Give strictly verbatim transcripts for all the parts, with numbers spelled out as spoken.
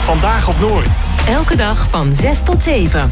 Vandaag op Noord. Elke dag van zes tot zeven.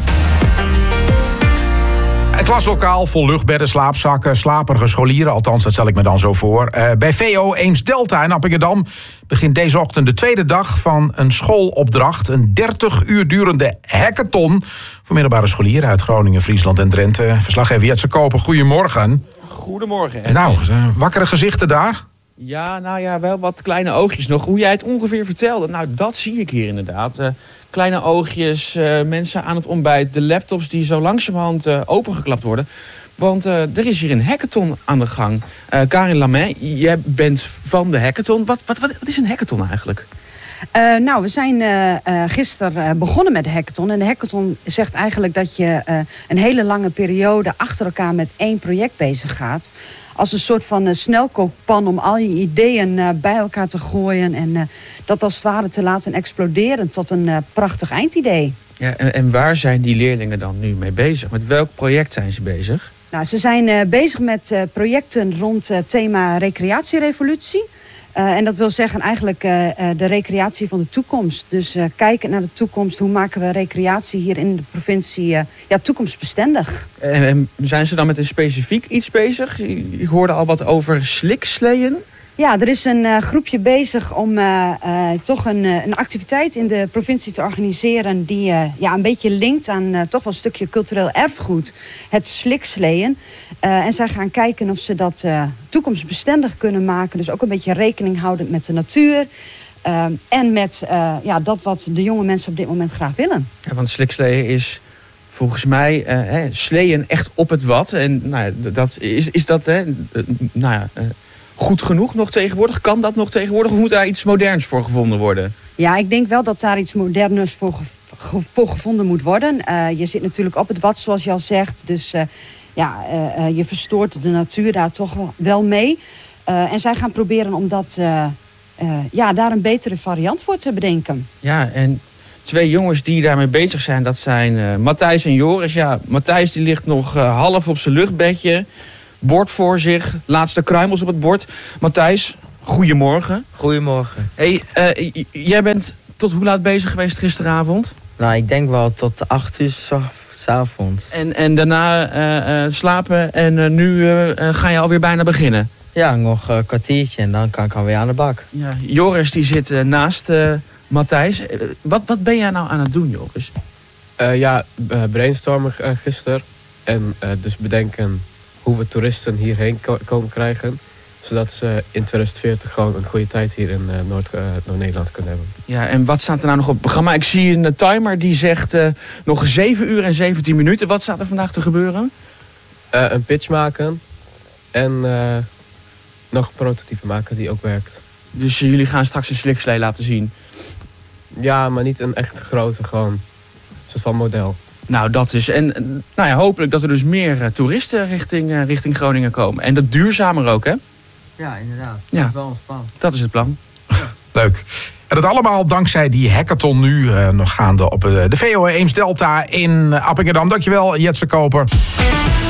Een klaslokaal vol luchtbedden, slaapzakken, slaperige scholieren. Althans, dat stel ik me dan zo voor. Uh, bij V O Eemsdelta in Appingedam begint deze ochtend de tweede dag van een schoolopdracht. Een dertig uur durende hackathon voor middelbare scholieren uit Groningen, Friesland en Drenthe. Verslaggever Jetse Koper, goedemorgen. Goedemorgen. Nou, wakkere gezichten daar? Ja, nou ja, wel wat kleine oogjes nog. Hoe jij het ongeveer vertelde, nou dat zie ik hier inderdaad. Uh, kleine oogjes, uh, mensen aan het ontbijt, de laptops die zo langzamerhand uh, opengeklapt worden. Want uh, er is hier een hackathon aan de gang. Uh, Karin Lamé, jij bent van de hackathon. Wat, wat, wat, wat is een hackathon eigenlijk? Uh, nou, we zijn uh, uh, gisteren uh, begonnen met de hackathon. En de hackathon zegt eigenlijk dat je uh, een hele lange periode achter elkaar met één project bezig gaat. Als een soort van uh, snelkookpan om al je ideeën uh, bij elkaar te gooien. En uh, dat als het ware te laten exploderen tot een uh, prachtig eindidee. Ja, en, en waar zijn die leerlingen dan nu mee bezig? Met welk project zijn ze bezig? Nou, ze zijn uh, bezig met uh, projecten rond het uh, thema recreatierevolutie. Uh, en dat wil zeggen eigenlijk uh, uh, de recreatie van de toekomst. Dus uh, kijken naar de toekomst, hoe maken we recreatie hier in de provincie uh, ja, toekomstbestendig. En, en zijn ze dan met een specifiek iets bezig? Ik hoorde al wat over sliksleeën. Ja, er is een uh, groepje bezig om uh, uh, toch een, uh, een activiteit in de provincie te organiseren die uh, ja, een beetje linkt aan uh, toch wel een stukje cultureel erfgoed. Het sliksleeën. Uh, en zij gaan kijken of ze dat uh, toekomstbestendig kunnen maken. Dus ook een beetje rekening houdend met de natuur. Uh, en met uh, ja, dat wat de jonge mensen op dit moment graag willen. Ja, want sliksleeën is volgens mij uh, hè, sleeën echt op het wat. En nou ja, dat, is, is dat hè, uh, nou ja, uh, goed genoeg nog tegenwoordig? Kan dat nog tegenwoordig? Of moet daar iets moderns voor gevonden worden? Ja, ik denk wel dat daar iets moderners voor, ge- voor gevonden moet worden. Uh, je zit natuurlijk op het wat, zoals je al zegt. Dus uh, ja, uh, uh, je verstoort de natuur daar toch wel mee. Uh, en zij gaan proberen om dat, uh, uh, ja, daar een betere variant voor te bedenken. Ja, en twee jongens die daarmee bezig zijn, dat zijn uh, Matthijs en Joris. Ja, Matthijs die ligt nog uh, half op zijn luchtbedje. Bord voor zich, laatste kruimels op het bord. Matthijs, goedemorgen. Goedemorgen. Hey, uh, j- jij bent tot hoe laat bezig geweest gisteravond? Nou, ik denk wel tot acht uur 's avonds. En, en daarna uh, uh, slapen en uh, nu uh, uh, ga je alweer bijna beginnen? Ja, nog een kwartiertje en dan kan ik alweer aan de bak. Ja, Joris die zit uh, naast uh, Matthijs. Uh, wat, wat ben jij nou aan het doen, Joris? Uh, ja, uh, brainstormen uh, gisteren. En uh, dus bedenken hoe we toeristen hierheen ko- komen krijgen. Zodat ze in twintig veertig gewoon een goede tijd hier in uh, Noord, uh, Noord-Nederland kunnen hebben. Ja, en wat staat er nou nog op het programma? Ik zie een timer die zegt uh, nog zeven uur en zeventien minuten. Wat staat er vandaag te gebeuren? Uh, een pitch maken en uh, nog een prototype maken die ook werkt. Dus uh, jullie gaan straks een slikslee laten zien. Ja, maar niet een echt grote, gewoon een soort van model. Nou, dat is. En uh, nou ja, hopelijk dat er dus meer uh, toeristen richting, uh, richting Groningen komen. En dat duurzamer ook, hè? Ja, inderdaad. Ja. Dat is wel ons plan. Dat is het plan. Leuk. En dat allemaal dankzij die hackathon nu uh, nog gaande op uh, de V O Eemsdelta in Appingedam. Dankjewel, Jetse Koper.